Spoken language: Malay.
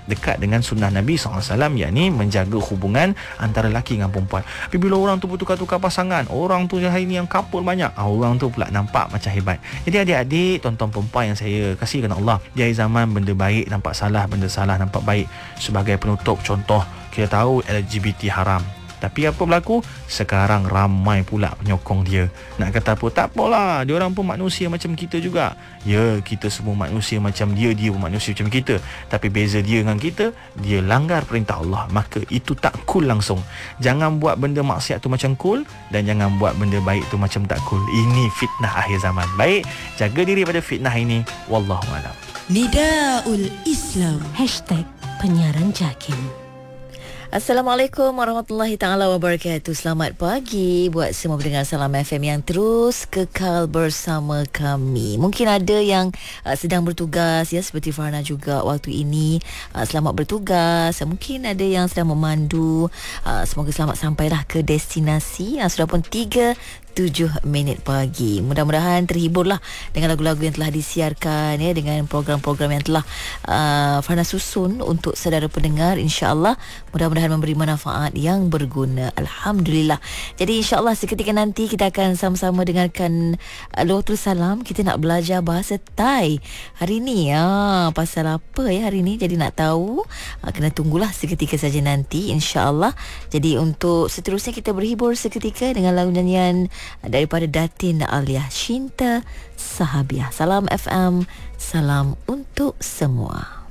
dekat dengan sunnah Nabi SAW, yakni menjaga hubungan antara lelaki dengan perempuan. Tapi bila orang tu bertukar-tukar pasangan, orang tu hari ni yang couple banyak, orang tu pula nampak macam hebat. Jadi adik-adik, tuan-tuan perempuan yang saya kasihkan Allah, di akhir zaman benda baik nampak salah, benda salah nampak baik. Sebagai penutup, contoh, kita tahu LGBT haram, tapi apa berlaku? Sekarang ramai pula penyokong dia. Nak kata apa? Tak apalah, dia orang pun manusia macam kita juga. Ya, kita semua manusia macam dia, dia pun manusia macam kita. Tapi beza dia dengan kita, dia langgar perintah Allah, maka itu tak cool langsung. Jangan buat benda maksiat tu macam cool, dan jangan buat benda baik tu macam tak cool. Ini fitnah akhir zaman. Baik, jaga diri pada fitnah ini. Wallahualam. Nidaul Islam #penyiaran JAKIM. Assalamualaikum warahmatullahi taala wabarakatuh. Selamat pagi buat semua pendengar Salam FM yang terus kekal bersama kami. Mungkin ada yang sedang bertugas ya, seperti Farna juga waktu ini. Selamat bertugas. Mungkin ada yang sedang memandu. Semoga selamat sampailah ke destinasi. Sudah pun 7 minit pagi. Mudah-mudahan terhiburlah dengan lagu-lagu yang telah disiarkan ya, dengan program-program yang telah Farna susun untuk saudara pendengar. InsyaAllah mudah-mudahan memberi manfaat yang berguna. Alhamdulillah. Jadi insyaAllah seketika nanti kita akan sama-sama dengarkan Luatul Salam. Kita nak belajar bahasa Thai hari ni ya. Pasal apa ya hari ni? Jadi nak tahu, kena tunggulah seketika saja nanti insyaAllah. Jadi untuk seterusnya kita berhibur seketika dengan lagu nyanyian daripada Datin Alia, Cinta Sahabiah. Salam FM, salam untuk semua.